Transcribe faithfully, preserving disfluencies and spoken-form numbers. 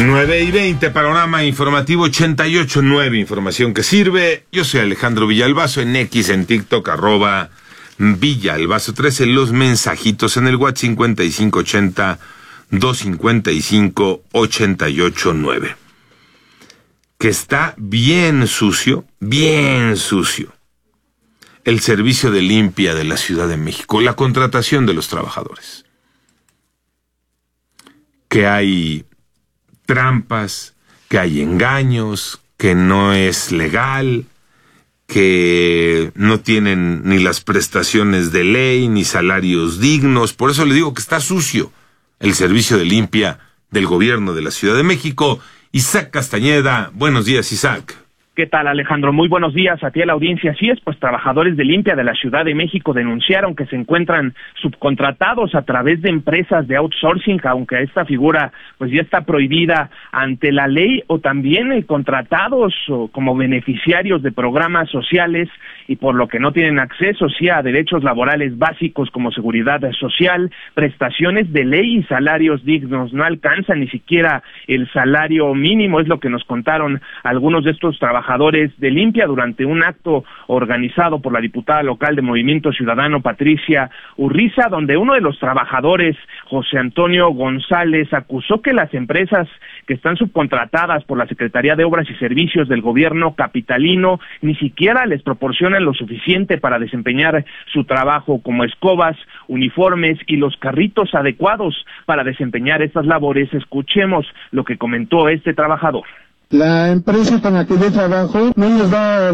nueve y veinte, panorama informativo ochenta y ocho punto nueve, información que sirve. Yo soy Alejandro Villalbazo, en X, en TikTok, arroba Villalbazo trece, los mensajitos en el WhatsApp cincuenta y cinco ochenta, doscientos cincuenta y cinco, ochenta y ocho nueve. Que está bien sucio, bien sucio, el servicio de limpia de la Ciudad de México, la contratación de los trabajadores. Que hay trampas, que hay engaños, que no es legal, que no tienen ni las prestaciones de ley, ni salarios dignos. Por eso le digo que está sucio el servicio de limpia del gobierno de la Ciudad de México. Isaac Castañeda, buenos días, Isaac. ¿Qué tal, Alejandro? Muy buenos días a ti, a la audiencia. Así es, pues trabajadores de limpia de la Ciudad de México denunciaron que se encuentran subcontratados a través de empresas de outsourcing, aunque esta figura pues ya está prohibida ante la ley, o también eh, contratados o como beneficiarios de programas sociales, y por lo que no tienen acceso sí a derechos laborales básicos como seguridad social, prestaciones de ley y salarios dignos. No alcanzan ni siquiera el salario mínimo, es lo que nos contaron algunos de estos trabajadores trabajadores de limpia durante un acto organizado por la diputada local de Movimiento Ciudadano, Patricia Urriza, donde uno de los trabajadores, José Antonio González, acusó que las empresas que están subcontratadas por la Secretaría de Obras y Servicios del gobierno capitalino ni siquiera les proporcionan lo suficiente para desempeñar su trabajo, como escobas, uniformes y los carritos adecuados para desempeñar estas labores. Escuchemos lo que comentó este trabajador. La empresa con la que yo trabajo no nos da